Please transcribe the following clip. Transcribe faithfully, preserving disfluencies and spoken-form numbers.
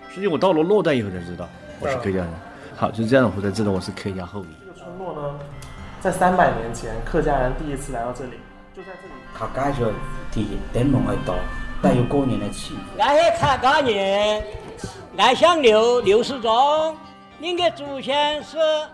实际我到了洛旦以后才知道我是客家人。好，就这样我才知道我是客家后裔。 这个村落呢，在三百年前客家人第一次来到这里，就在这里。 客家族的灯笼很多，带有过年的气氛。 俺是客家人，俺姓刘，刘世忠。您的祖先是